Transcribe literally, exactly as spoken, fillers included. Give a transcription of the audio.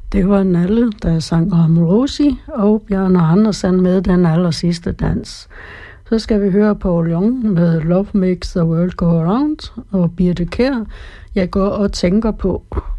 Det var Nalle, der sang om Rosie, og Bjarne Andersen med Den aller sidste dans. Så skal vi høre Paul Young med Love Makes the World Go Around, og Birthe Kjær, Jeg går og tænker på.